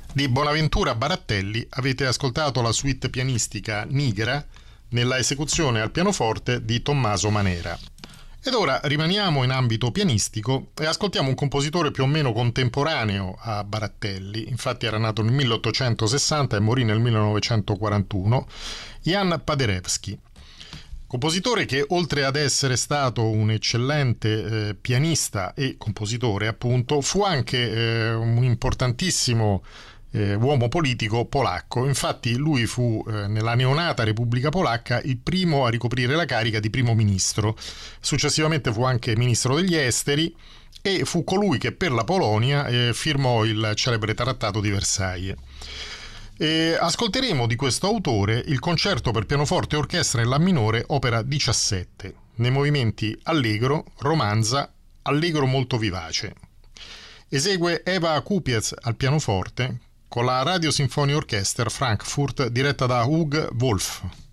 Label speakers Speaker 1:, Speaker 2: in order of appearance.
Speaker 1: Di Bonaventura Baratelli avete ascoltato la suite pianistica Nigra nella esecuzione al pianoforte di Tommaso Manera. Ed ora rimaniamo in ambito pianistico e ascoltiamo un compositore più o meno contemporaneo a Baratelli, infatti era nato nel 1860 e morì nel 1941, Jan Paderewski. Compositore che, oltre ad essere stato un eccellente pianista e compositore, appunto, fu anche un importantissimo uomo politico polacco. Infatti lui fu nella neonata Repubblica Polacca il primo a ricoprire la carica di primo ministro. Successivamente fu anche ministro degli esteri e fu colui che per la Polonia firmò il celebre Trattato di Versailles. Ascolteremo di questo autore il concerto per pianoforte e orchestra in La minore, opera 17, nei movimenti allegro, romanza, allegro molto vivace. Esegue Eva Kupiec al pianoforte con la Radio Sinfonia Orchester Frankfurt diretta da Hugh Wolf.